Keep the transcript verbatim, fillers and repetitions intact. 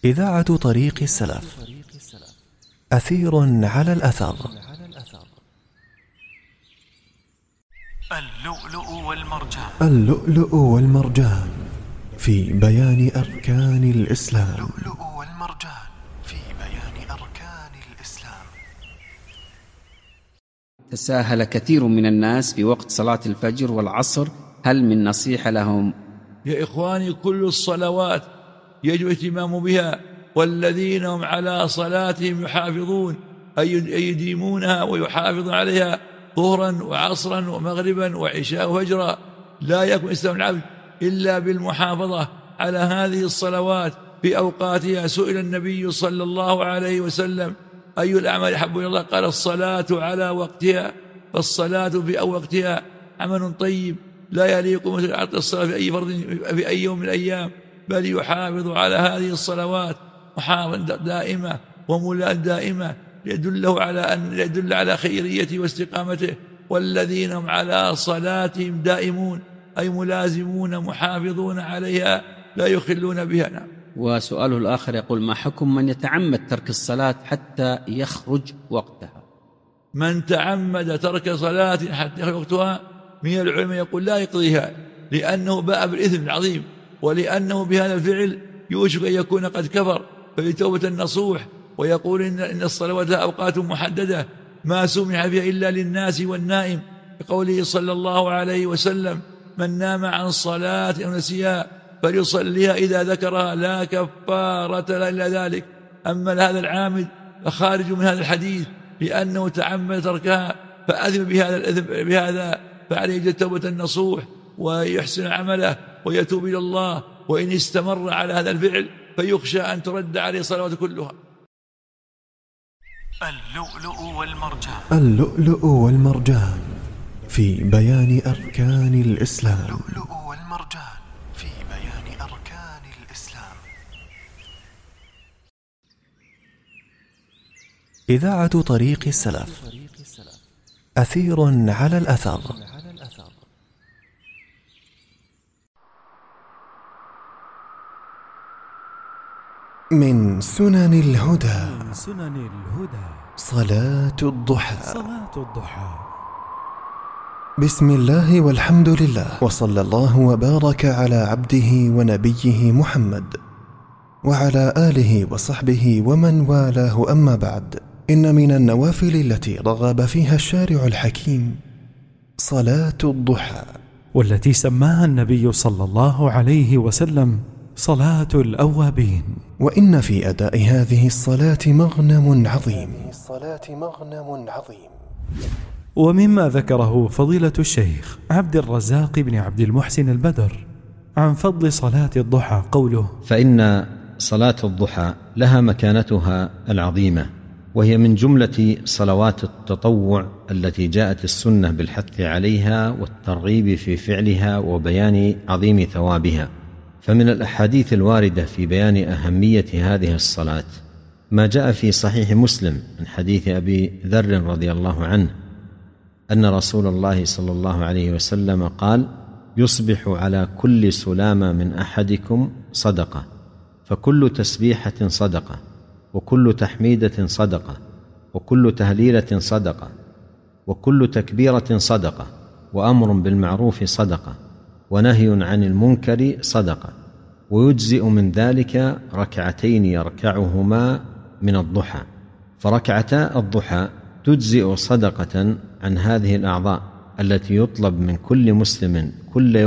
إذاعة طريق السلف. أثير على الأثر. اللؤلؤ والمرجان. اللؤلؤ والمرجان في بيان أركان الإسلام. اللؤلؤ والمرجان في بيان أركان الإسلام. تساهل كثير من الناس في وقت صلاة الفجر والعصر، هل من نصيحة لهم؟ يا إخواني، كل الصلوات يجب الاهتمام بها، والذين هم على صلاتهم يحافظون أي يديمونها ويحافظون عليها ظهرا وعصرا ومغربا وعشاء وفجرا. لا يكون إسلام العبد إلا بالمحافظة على هذه الصلوات في أوقاتها. سئل النبي صلى الله عليه وسلم: أي الأعمال أحب إلى الله؟ قال: الصلاة على وقتها. فالصلاة في أول وقتها عمل طيب لا يليق مثل عطل الصلاة في أي فرض في أي يوم من الأيام، بل يحافظ على هذه الصلوات محافظة دائمة وملاء دائمة، يدله على أن يدل على خيريته واستقامته. والذين هم على صلاتهم دائمون أي ملازمون محافظون عليها لا يخلون بها. نعم. وسؤاله الآخر يقول: ما حكم من يتعمد ترك الصلاة حتى يخرج وقتها؟ من تعمد ترك صلاة حتى يخرج وقتها من العلماء يقول لا يقضيها، لأنه باء بالإثم العظيم، ولأنه بهذا الفعل يوشك أن يكون قد كفر. فلتوبة النصوح، ويقول إن, إن الصلوات لها أوقات محددة ما سمح فيها إلا للناس والنائم، بقوله صلى الله عليه وسلم: من نام عن صلاة أو نسيها فليصليها إذا ذكرها لا كفارة لا إلا ذلك. أما هذا العامد فخارج من هذا الحديث، لأنه تعمد تركها فأذن بهذا الإثم بهذا، فعليه يجد توبة النصوح ويحسن عمله ويتوب إلى الله. وإن استمر على هذا الفعل فيخشى أن ترد عليه صلواته كلها. اللؤلؤ والمرجان. اللؤلؤ والمرجان في بيان أركان الإسلام. اللؤلؤ والمرجان في بيان أركان الإسلام. إذاعة طريق السلف. أثير على الأثر. من سنن الهدى. من سنن الهدى صلاة الضحى. صلاة الضحى. بسم الله والحمد لله، وصلى الله وبارك على عبده ونبيه محمد وعلى آله وصحبه ومن والاه، أما بعد. إن من النوافل التي رغب فيها الشارع الحكيم صلاة الضحى، والتي سماها النبي صلى الله عليه وسلم صلاة الأوابين. وإن في أداء هذه الصلاة مغنم عظيم. ومما ذكره فضيلة الشيخ عبد الرزاق بن عبد المحسن البدر عن فضل صلاة الضحى قوله: فإن صلاة الضحى لها مكانتها العظيمة، وهي من جملة صلوات التطوع التي جاءت السنة بالحث عليها والترغيب في فعلها وبيان عظيم ثوابها. فمن الأحاديث الواردة في بيان أهمية هذه الصلاة ما جاء في صحيح مسلم من حديث أبي ذر رضي الله عنه أن رسول الله صلى الله عليه وسلم قال: يصبح على كل سلامة من أحدكم صدقة، فكل تسبيحة صدقة، وكل تحميدة صدقة، وكل تهليلة صدقة، وكل تكبيرة صدقة، وأمر بالمعروف صدقة، ونهي عن المنكر صدقة، ويجزئ من ذلك ركعتين يركعهما من الضحى. فركعتا الضحى تجزئ صدقة عن هذه الأعضاء التي يطلب من كل مسلم كل يوم